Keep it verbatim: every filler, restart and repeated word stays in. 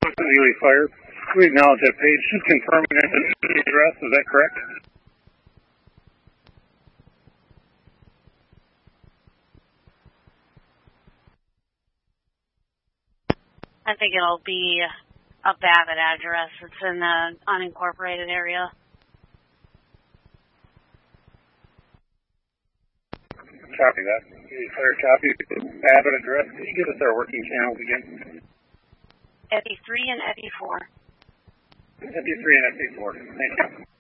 Ely Fire. We acknowledge that page. Just confirming that the address, is that correct? I think it'll be a Babbitt address. It's in the unincorporated area. Copy that. Ely Fire copy. Babbitt address. Can you give us our working channels again? F E three and F E four. F E three and F E four. Thank you.